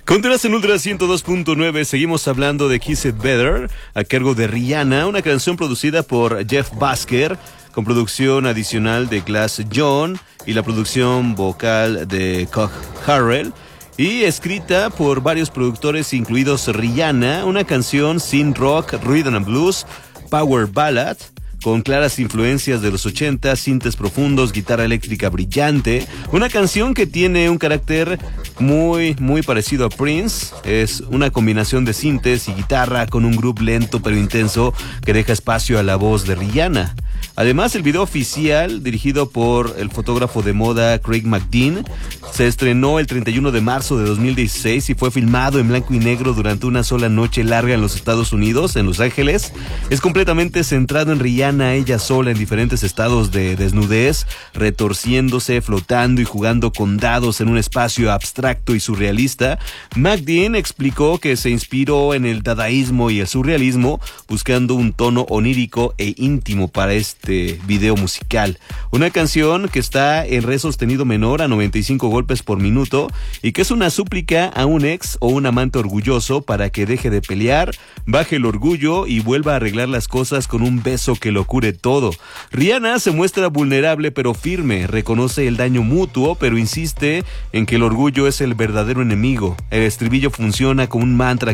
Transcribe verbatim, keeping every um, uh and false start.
Continúas en Ultra ciento dos punto nueve, seguimos hablando de Kiss It Better, a cargo de Rihanna, una canción producida por Jeff Basker, con producción adicional de Glass John y la producción vocal de Koch Harrell, y escrita por varios productores incluidos Rihanna, una canción sin rock, rhythm and blues, power ballad, con claras influencias de los ochenta, sintes profundos, guitarra eléctrica brillante, una canción que tiene un carácter muy, muy parecido a Prince. Es una combinación de sintes y guitarra con un groove lento pero intenso que deja espacio a la voz de Rihanna. Además, el video oficial, dirigido por el fotógrafo de moda Craig McDean, se estrenó el treinta y uno de marzo de dos mil dieciséis y fue filmado en blanco y negro durante una sola noche larga en los Estados Unidos, en Los Ángeles. Es completamente centrado en Rihanna, ella sola en diferentes estados de desnudez, retorciéndose, flotando y jugando con dados en un espacio abstracto y surrealista. McDean explicó que se inspiró en el dadaísmo y el surrealismo, buscando un tono onírico e íntimo para este video musical. Una canción que está en re sostenido menor a noventa y cinco golpes por minuto y que es una súplica a un ex o un amante orgulloso para que deje de pelear, baje el orgullo y vuelva a arreglar las cosas con un beso que lo cure todo. Rihanna se muestra vulnerable pero firme, reconoce el daño mutuo pero insiste en que el orgullo es el verdadero enemigo. El estribillo funciona como un mantra